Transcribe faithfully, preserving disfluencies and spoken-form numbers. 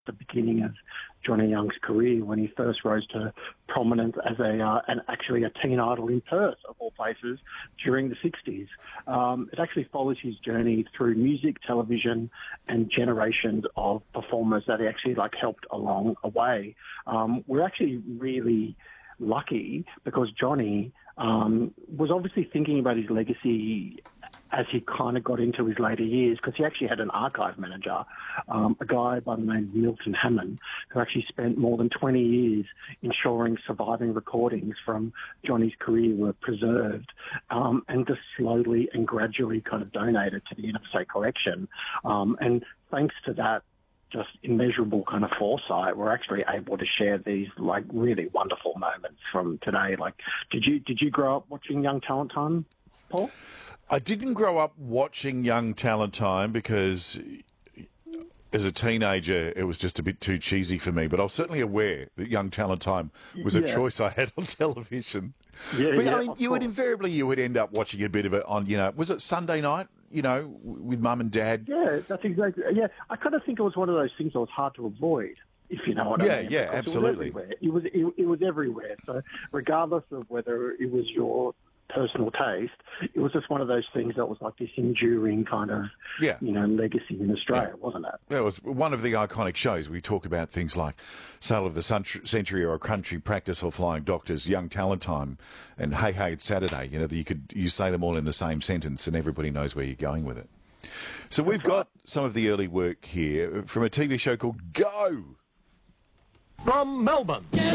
the beginning of Johnny Young's career when he first rose to prominence as a uh, an actually a teen idol in Perth, of all places, during the sixties. Um, it actually follows his journey through music, television, and generations of performers that he actually like helped along a way. Um, we're actually really lucky because Johnny um, was obviously thinking about his legacy as he kind of got into his later years, because he actually had an archive manager, um, a guy by the name of Milton Hammond, who actually spent more than twenty years ensuring surviving recordings from Johnny's career were preserved, um, and just slowly and gradually kind of donated to the Interstate Collection. Um, and thanks to that just immeasurable kind of foresight, we're actually able to share these like really wonderful moments from today. Like, did you did you grow up watching Young Talent Time, Paul? I didn't grow up watching Young Talent Time because as a teenager it was just a bit too cheesy for me, but I was certainly aware that Young Talent Time was a Yeah. choice I had on television. Yeah, But yeah, I mean, of you would course. invariably you would end up watching a bit of it on, you know, was it Sunday night, you know, w- with mum and dad? Yeah, that's exactly. Yeah, I kind of think it was one of those things that was hard to avoid, if you know what Yeah, I mean. yeah, because absolutely. It was everywhere. It was, it, it was everywhere. So regardless of whether it was your personal taste, it was just one of those things that was like this enduring kind of, Yeah. you know, legacy in Australia, Yeah. wasn't it? It was one of the iconic shows. We talk about things like Sale of the Century Century or Country Practice or Flying Doctors, Young Talent Time, and Hey Hey It's Saturday. You know, that you could you say them all in the same sentence, and everybody knows where you're going with it. So we've got some of the early work here from a T V show called Go. From Melbourne.